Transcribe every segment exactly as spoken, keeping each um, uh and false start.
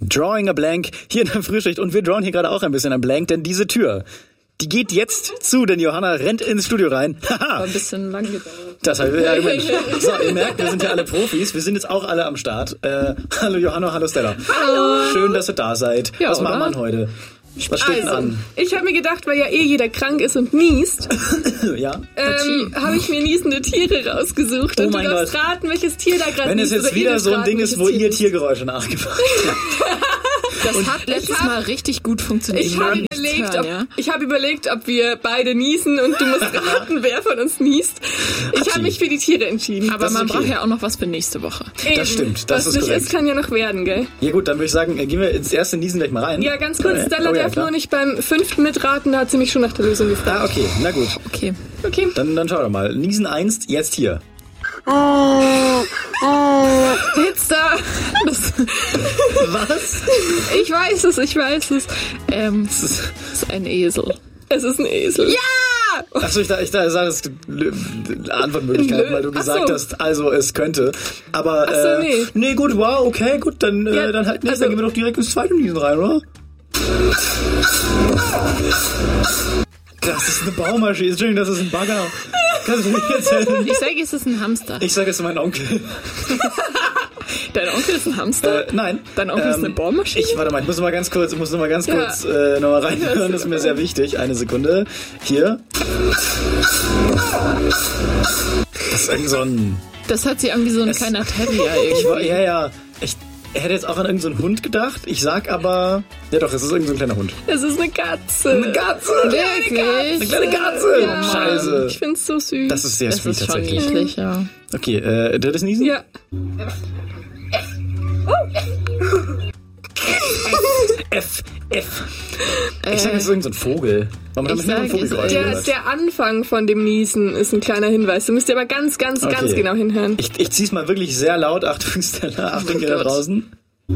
Drawing a Blank hier in der Frühschicht und wir drawen hier gerade auch ein bisschen ein Blank, denn diese Tür, die geht jetzt zu, denn Johanna rennt ins Studio rein. War ein bisschen lang gedauert. Das heißt, ja, so, ihr merkt, wir sind ja alle Profis, wir sind jetzt auch alle am Start. Äh, hallo Johanna, hallo Stella. Hallo. Schön, dass ihr da seid. Ja, Was machen wir oder? denn heute? Was steht denn Also, an? ich habe mir gedacht, weil ja eh jeder krank ist und niest, Ja? ähm, habe ich mir niesende Tiere rausgesucht. Oh und mein du darfst Gott. raten, welches Tier da gerade Wenn es niest. jetzt oder ihr wieder dürft so ein raten, Ding ist, welches wo Tier ihr niest. Tiergeräusche nachgemacht habt. Das hat letztes Mal richtig gut funktioniert. Ich habe nichts überlegt, hören, ob, ja? ich habe überlegt, ob wir beide niesen und du musst raten, wer von uns niest. Ich Hatschi. habe mich für die Tiere entschieden. Aber das ist man okay. braucht ja auch noch was für nächste Woche. Eben. stimmt, das Was ist nicht korrekt. ist, kann ja noch werden, gell? Ja gut, dann würde ich sagen, äh, gehen wir ins erste Niesen gleich mal rein. Ja, ganz kurz, Okay. Stella Oh ja, darf klar. nur nicht beim fünften mitraten, da hat sie mich schon nach der Lösung gefragt. Ah, okay, na gut. Okay. Okay. Dann, dann schau doch mal. Niesen eins, jetzt hier. Hitster. Das, Was? ich weiß es, ich weiß es. Ähm, Das ist, das ist ein Esel. Es ist ein Esel. Ja! achso, ich, da, ich da sage es Antwortmöglichkeiten, Lö- weil du Ach gesagt so. hast, also es könnte. Aber Ach so, äh, nee. nee, gut, wow, okay, gut, dann, Ja, äh, dann halt nicht, also- dann gehen wir doch direkt ins zweite Niesen rein, oder? Das ist eine Baumaschine, Entschuldigung, das ist ein Bagger. Kannst du mir erzählen? Ich sage, es ist ein Hamster. Ich sage es zu meinem Onkel. Dein Onkel ist ein Hamster? Äh, nein. Dein Onkel ist eine Bohrmaschine? Ich, warte mal, ich muss noch mal ganz kurz, ich muss noch mal ganz Ja. kurz äh, noch mal reinhören, das ist mir sehr wichtig. Eine Sekunde. Hier. Das ist irgend so ein... Das hört sich irgendwie so ein Es- kleiner Terrier Ich war, irgendwie. ja, ja. Ich hätte jetzt auch an irgendeinen so einen Hund gedacht. Ich sag aber... Ja doch, es ist irgend so ein kleiner Hund. Es ist eine Katze. Eine Katze! Wirklich? Eine kleine Katze! Ja. Scheiße. Ich find's so süß. Das ist sehr Das sweet ist schon tatsächlich. niedlich, ja. Okay, äh, drittes Niesen? ja. F, F. Ich sag, es ist irgend so ein Vogel. Warum haben ich wir noch ein sag, es Vogelgeräusch Der, gehört? der Anfang von dem Niesen ist ein kleiner Hinweis. Du müsst aber ganz, ganz, Okay. ganz genau hinhören. Ich, ich zieh's mal wirklich sehr laut. Achtung, Stella. Achtung, ihr da Gott. draußen.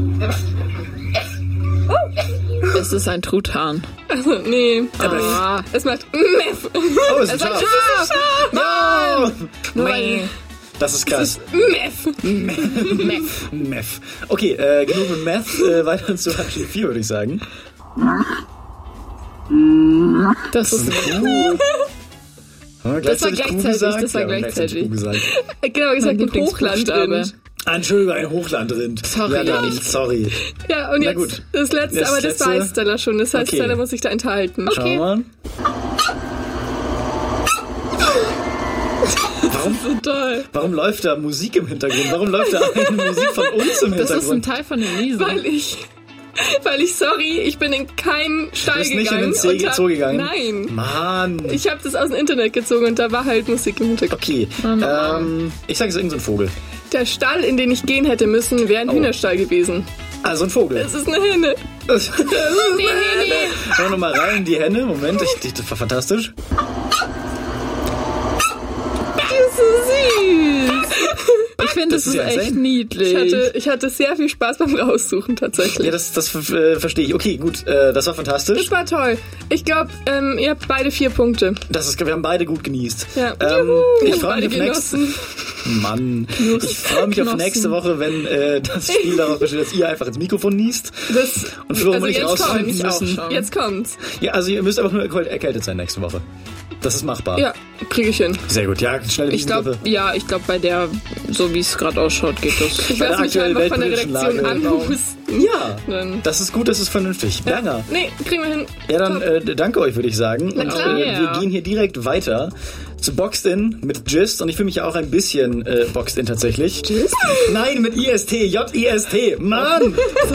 Es ist ein Truthahn. Also, nee. Ah. Es macht Meff. Oh, es ist ein Es macht Schaf. Schaf. No! Nur weil Das ist krass. Meff. Meth. Meth. Okay, äh, genug mit Meth. Äh, weiter zu Hatschi vier, würde ich sagen. Das ist Kuh. Haben wir gleichzeitig Kuh gleichzeitig, gesagt? das war Ja, wir haben gleichzeitig. Kuh gesagt. Genau gesagt, ein Lieblingsbuchstabe. Hochlandrind. Ah, Entschuldigung, ein Hochlandrind. Sorry. Ja, dann, sorry. Ja, und Na jetzt gut. das letzte, Das aber das letzte. weiß Stella schon. Das heißt, Okay. Stella muss sich da enthalten. Schauen wir mal. Warum, So toll. warum läuft da Musik im Hintergrund? Warum läuft da eine Musik von uns im Das ist ein Hintergrund? Teil von den Niesen. Weil ich, weil ich, sorry, ich bin in keinen Stall Du bist nicht in gegangen. den See- und hab- Zoo gegangen? Nein. Mann. Ich habe das aus dem Internet gezogen und da war halt Musik im Hintergrund. Okay, ähm, ich sage es ist irgendein Vogel. Der Stall, in den ich gehen hätte müssen, wäre ein Oh. Hühnerstall gewesen. Also ein Vogel. Es ist eine Henne. Das ist eine Henne. Schauen wir nochmal rein, die Henne. Moment, ich, ich, das war fantastisch. Die ist so süß. Ich finde, Das das ist ist ja echt insane. niedlich. Ich hatte, ich hatte sehr viel Spaß beim Raussuchen tatsächlich. Ja, das, das äh, verstehe ich. Okay, gut, äh, das war fantastisch. Das war toll. Ich glaube, ähm, ihr habt beide vier Punkte. Das ist, wir haben beide gut genießt. Ja. Ähm, Juhu, ich wir haben freue mich beide auf nächste genossen. Mann. Ich freue mich auf Knospen. nächste Woche, wenn äh, das Spiel darauf besteht, dass ihr einfach ins Mikrofon niest. Das, Und Flo und also ich jetzt rausfinden kommt's. auch müssen. schon. Jetzt kommt's. Ja, also ihr müsst einfach nur erkält- erkältet sein nächste Woche. Das ist machbar. Ja, kriege ich hin. Sehr gut, ja, schnelle Ich glaube, ja, ich glaube, bei der, so wie es gerade ausschaut, geht das. Ich Bei der lasse mich aktuellen einfach von der weltpolitischen Redaktion Lage. anhusten. Ja, Dann- das ist gut, das ist vernünftig. Berner. Nee, kriegen wir hin. Ja, dann äh, danke euch, würde ich sagen. Und klar. äh, wir Ja. gehen hier direkt weiter zu Boxed In mit Gist. Und ich fühle mich ja auch ein bisschen äh, Boxed In tatsächlich. Gist? Nein, mit I S T, J I S T. Mann!